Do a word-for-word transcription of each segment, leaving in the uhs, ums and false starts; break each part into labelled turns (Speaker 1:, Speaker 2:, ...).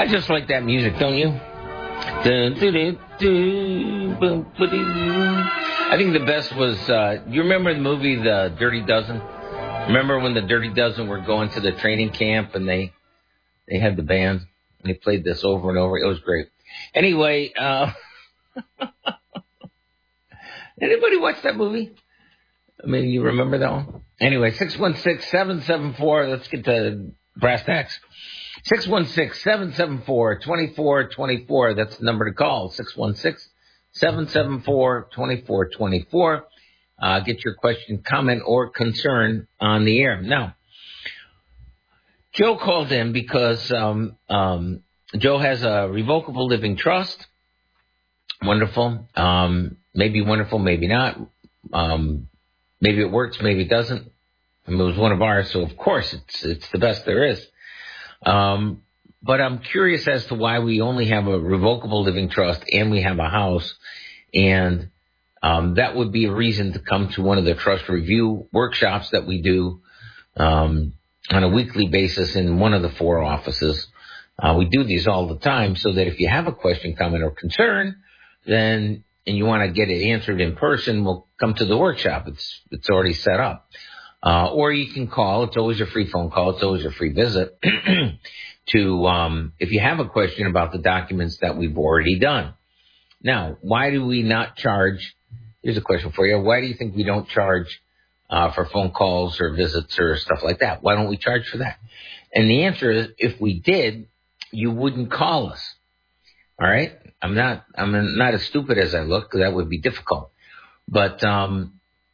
Speaker 1: I just like that music, don't you? I think the best was, uh, you remember the movie The Dirty Dozen? Remember when the Dirty Dozen were going to the training camp and they they had the band and they played this over and over? It was great. Anyway, uh, anybody watch that movie? I mean, you remember that one? Anyway, six one six, seven seven four, let's get to brass tacks. six one six, seven seven four, two four two four, that's the number to call, six one six, seven seven four, two four two four. Uh, get your question, comment, or concern on the air. Now, Joe called in because um, um, Joe has a revocable living trust. Wonderful. Um, maybe wonderful, maybe not. Um, maybe it works, maybe it doesn't. I mean, it was one of ours, so of course it's it's the best there is. Um, but I'm curious as to why we only have a revocable living trust and we have a house, and um, that would be a reason to come to one of the trust review workshops that we do um, on a weekly basis in one of the four offices. Uh, we do these all the time so that if you have a question, comment, or concern, then and you want to get it answered in person, we'll come to the workshop. It's it's already set up. Uh, or you can call. It's always a free phone call. It's always a free visit to, um, if you have a question about the documents that we've already done. Now, why do we not charge? Here's a question for you. Why do you think we don't charge uh, for phone calls or visits or stuff like that? Why don't we charge for that? And the answer is, if we did, you wouldn't call us. All right? I'm not, I'm not as stupid as I look, because that would be difficult. But, um,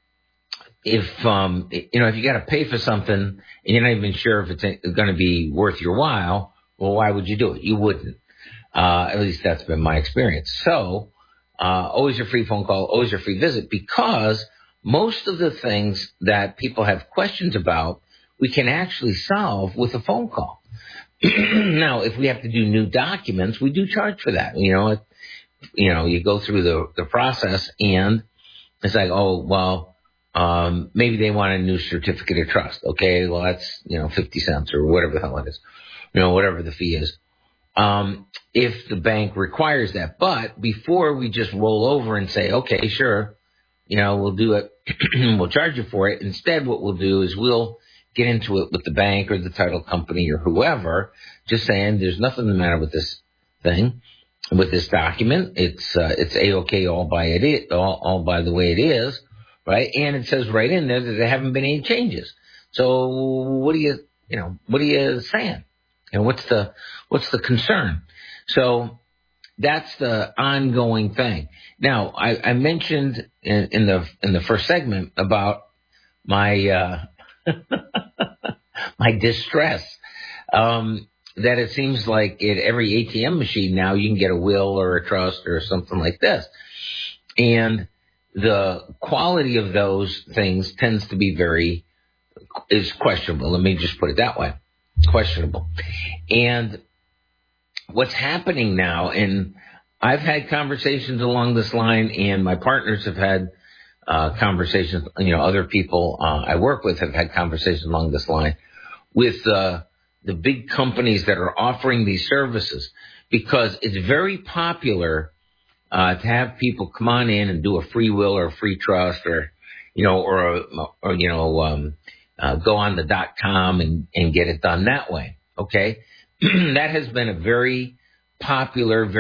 Speaker 1: If, um, you know, if you got to pay for something and you're not even sure if it's going to be worth your while, well, why would you do it? You wouldn't. Uh, at least that's been my experience. So, uh, always a free phone call, always a free visit, because most of the things that people have questions about, we can actually solve with a phone call. Now, if we have to do new documents, we do charge for that. You know, it, you know, you go through the, the process and it's like, oh, well, Um, maybe they want a new certificate of trust. Okay, well, that's, you know, fifty cents or whatever the hell it is, you know, whatever the fee is. Um, if the bank requires that. But before we just roll over and say, okay, sure, you know, we'll do it, we'll charge you for it. Instead, what we'll do is we'll get into it with the bank or the title company or whoever, just saying there's nothing the matter with this thing, with this document. It's, uh, it's A-okay all by it, all, all by the way it is. Right, and it says right in there that there haven't been any changes. So what are you, you know, what are you saying? And what's the what's the concern? So that's the ongoing thing. Now, I, I mentioned in, in the in the first segment about my uh, my distress. Um, that it seems like at every A T M machine now you can get a will or a trust or something like this, and the quality of those things tends to be very, is questionable. Let me just put it that way. Questionable. And what's happening now, and I've had conversations along this line, and my partners have had uh, conversations, you know, other people uh, I work with have had conversations along this line with uh, the big companies that are offering these services, because it's very popular Uh, to have people come on in and do a free will or a free trust, or, you know, or, a, or you know, um, uh, go on the dot com and, and get it done that way. Okay. That has been a very popular, very